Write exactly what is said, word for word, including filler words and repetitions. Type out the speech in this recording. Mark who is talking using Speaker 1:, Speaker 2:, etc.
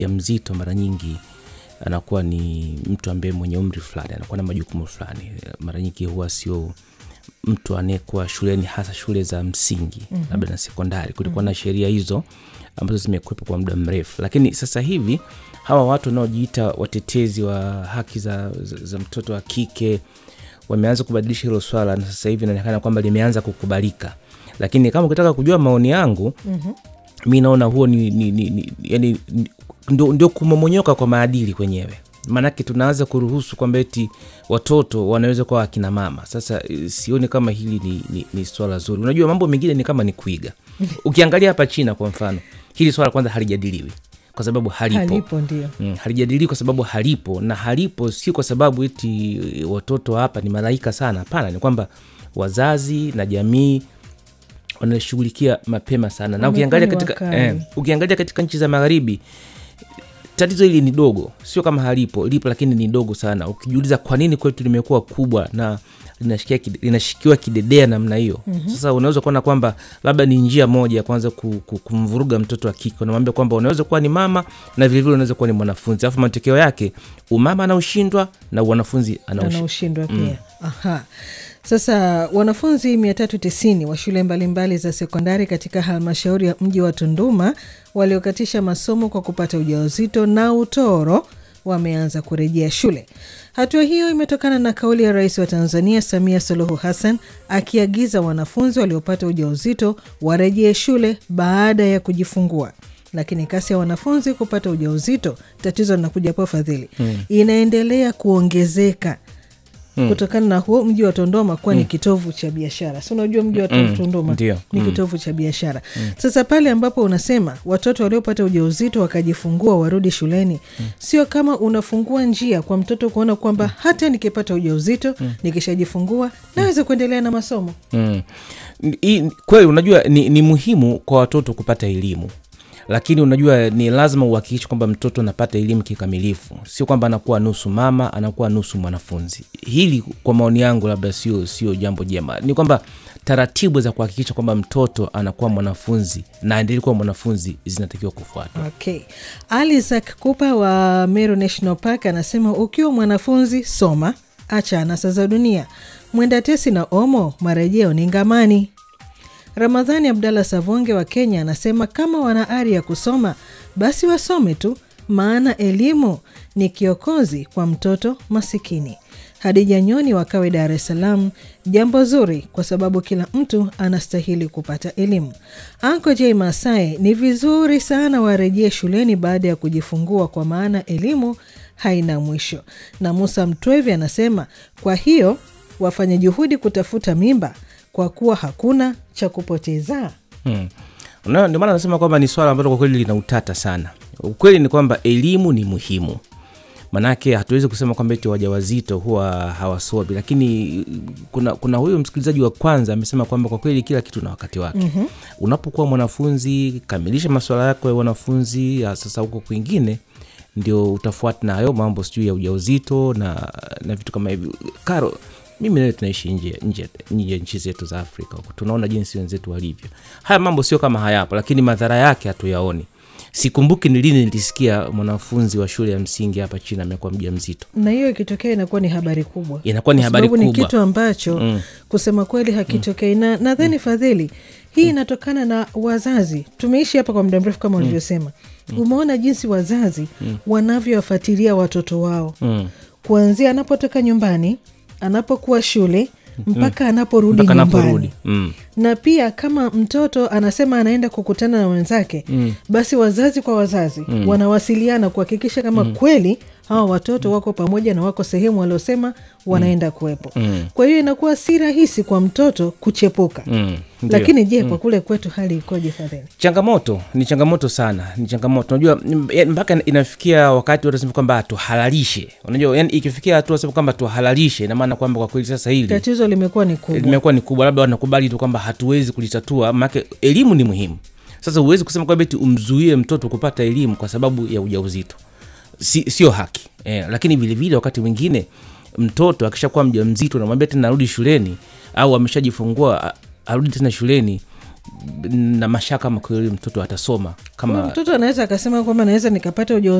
Speaker 1: mzito mara nyingi anakuwa ni mtu ambaye mwenye umri fulani, anakuwa na majukumu fulani. Mara nyingi huwa sio mtu anayekuwa shuleni, hasa shule za msingi mm -hmm. labda na sekondari. Kulikuwa na sheria hizo ambazo zimekuwepo kwa muda mrefu, lakini sasa hivi hawa watu wanaojiita watetezi wa haki za, za, za mtoto wa kike wameanza kubadilisha hilo swala, na sasa hivi inaonekana kwamba limeanza kukubalika. Lakini kama ukitaka kujua maoni yangu, mm -hmm. mimi naona huo ni, ni, ni, ni yani ndio, ndio kumomonyoka kwa maadili kwenyewe. Manake tunaanza kuruhusu kwamba eti watoto wanaweza kuwa akina mama. Sasa sioni kama hili ni, ni, ni swala zuri. Unajua mambo mengine ni kama ni kuiga. Ukiangalia hapa China kwa mfano, hili swala kwanza halijadiliwi kwa sababu halipo.
Speaker 2: Halipo ndio.
Speaker 1: Mm, halijadiliwi kwa sababu halipo, na halipo si kwa sababu eti watoto hapa ni malaika sana. Hapana, ni kwamba wazazi na jamii wanashughulikia mapema sana. Na ukiangalia katika eh, ukiangalia katika nchi za magharibi tatizo hili ni dogo, sio kama halipo, lipo lakini ni dogo sana. Ukijiuliza kwa nini kwetu limekuwa kubwa na linashikia linashikiwa kidedea namna hiyo. Mm-hmm. Sasa unaweza kuona kwamba labda ni njia moja ya kwanza kumvuruga mtoto wa kike. Unamwambia kwamba unaweza kuwa ni mama na vile vile unaweza kuwa ni mwanafunzi. Alafu matokeo yake umama anaushindwa na wanafunzi
Speaker 2: anaushindwa pia. Mm. Aha. Sasa wanafunzi mia tatu tisini wa shule mbalimbali za sekondari katika halmashauri ya mji wa Tunduma waliokatisha masomo kwa kupata ujauzito na utoro wameanza kurejea shule. Hatua hiyo imetokana na kauli ya Rais wa Tanzania Samia Suluhu Hassan akiagiza wanafunzi waliopata ujauzito warejee shule baada ya kujifungua. Lakini kasi ya wanafunzi kupata ujauzito, tatizo linakuja kwa Fadhili, hmm. inaendelea kuongezeka. Hmm. Kutokana na huo mji wa Tunduma kuwa hmm. ni kitovu cha biashara. Si unajua mji wa Tunduma hmm. ni hmm. kitovu cha biashara. Hmm. Sasa pale ambapo unasema watoto waliopata ujauzito wakajifungua warudi shuleni, hmm. sio kama unafungua njia kwa mtoto kuona kwamba hmm. hata nikipata ujauzito hmm. nikishajifungua hmm. naweza kuendelea na masomo.
Speaker 1: Hmm. Kweli unajua ni, ni muhimu kwa watoto kupata elimu. Lakini unajua ni lazima uhakikishe kwamba mtoto anapata elimu kikamilifu. Sio kwamba anakuwa nusu mama, anakuwa nusu mwanafunzi. Hili kwa maoni yangu labda sio sio jambo jema. Ni kwamba taratibu za kuhakikisha kwamba mtoto anakuwa mwanafunzi na aendelee kuwa mwanafunzi zinatakiwa kufuatwa.
Speaker 2: Okay. Isaac Kupa wa Meru National Park anasema ukiwa mwanafunzi soma, acha anasa za dunia. Mwenda tesi na omo, marejeo ni ngamani. Ramadhani Abdalla Savonge wa Kenya anasema kama wana ari ya kusoma basi wasome tu, maana elimu ni kiokozi kwa mtoto masikini. Hadija Nyoni wa Kawe Dar es Salaam, jambo zuri kwa sababu kila mtu anastahili kupata elimu. Anko J Masai, ni vizuri sana warejee shuleni baada ya kujifungua kwa maana elimu haina mwisho. Na Musa Mtwevi anasema kwa hiyo wafanye juhudi kutafuta mimba kwa kuwa hakuna cha kupoteza.
Speaker 1: Hmm. Ndio maana nasema kwamba ni swala ambalo kwa kweli lina utata sana. Ukweli ni kwamba elimu ni muhimu. Manake hatuwezi kusema kwamba eti wajawazito huwa hawasomi, lakini kuna kuna huyo msikilizaji wa kwanza amesema kwamba kwa kweli kila kitu na wakati wake. Mm-hmm. Unapokuwa mwanafunzi, kamilisha masuala yako ya wanafunzi, sasa huko kwingine ndio utafuata na hayo mambo sijui ya ujauzito na na vitu kama hivyo. Karo, mimi na tunaishi nje nje nje nchi zetu za Afrika. Tunaona jinsi wenzetu walivyo. Haya mambo sio kama hayapo, lakini madhara yake hatuyaoni. Sikumbuki ni lini nilisikia mwanafunzi wa shule ya msingi hapa China amekuwa mjamzito.
Speaker 2: Na hiyo ikitokea inakuwa ni habari kubwa.
Speaker 1: Inakuwa ni habari kubwa.
Speaker 2: Ni kitu ambacho mm. kusema kweli hakitokei. Na nadhani mm. Fadhili, hii inatokana na wazazi. Tumeishi hapa kwa muda mrefu kama ulivyosema. Mm. Umeona jinsi wazazi mm. wanavyowafuatilia watoto wao. Mm. Kuanzia anapotoka nyumbani, anapokuwa shule, mpaka anaporudi mpaka nyumbani. Mm. Na pia kama mtoto anasema anaenda kukutana na wenzake, mm. basi wazazi kwa wazazi mm. wanawasiliana kuhakikisha kama mm. kweli hawa watoto wako pamoja na wako sehemu waliosema wanaenda kuwepo. Mm. Kwa hiyo inakuwa si rahisi kwa mtoto kuchepuka. Mm. Lakini je, mm. kwa kule kwetu hali ikoje Fadhili?
Speaker 1: Changamoto, ni changamoto sana, ni changamoto. Unajua mpaka inafikia wakati watu wanasema kwamba tuhalalishe. Unajua yani ikifikia watu wanasema kwamba tuhalalishe, ina maana kwamba kwa kweli sasa hili
Speaker 2: tatizo limekuwa ni kubwa.
Speaker 1: Limekuwa ni kubwa, labda wanakubali tu kwamba hatuwezi kulitatua, maana elimu ni muhimu. Sasa huwezi kusema kwamba eti umzuie mtoto kupata elimu kwa sababu ya ujauzito. Si, sio haki. Eh, lakini vile vile wakati mwingine mtoto akishakuwa mjamzito na mwambie tena arudi shuleni au ameshajifungua arudi tena shuleni, na mashaka kama kweli mtoto atasoma kama
Speaker 2: mtoto anaweza akasema kwamba naweza nikapata ujauzito